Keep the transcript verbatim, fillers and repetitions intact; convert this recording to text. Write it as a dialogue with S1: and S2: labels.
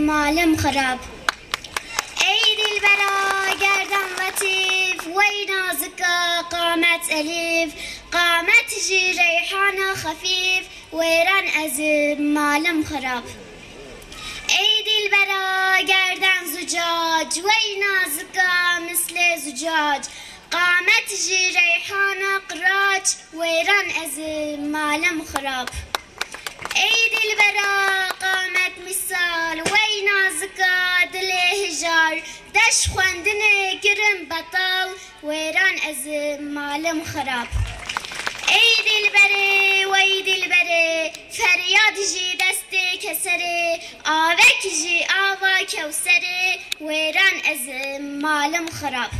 S1: مالم خراب. ای دلبرا گردن لطیف وی نازکا قامت الیف، قامت جی ریحان خفیف ویران از مالم خراب. ای دلبرا گردن زجاج وی نازکا مثل زجاج، قامت جی ریحان قراج ویران از مالم خراب. ای دلبرا قامت مثال وی نازکا دل هجار، دش خواندن گرم بطال ویران از مالم خراب. ای دلبره وی دلبره فریاد جی دست کسره، آوک جی آوا کوسره ویران از مالم خراب.